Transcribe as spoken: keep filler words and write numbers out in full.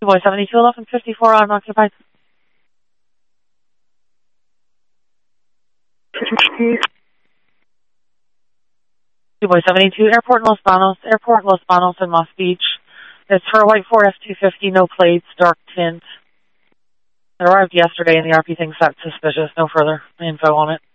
Boy seventy-two, eleven fifty-four, unoccupied. Boy seventy-two, Airport Los Banos, Airport Los Banos in Moss Beach. It's for a white Ford F two fifty, no plates, dark tint. It arrived yesterday and the R P thinks that's suspicious. No further info on it.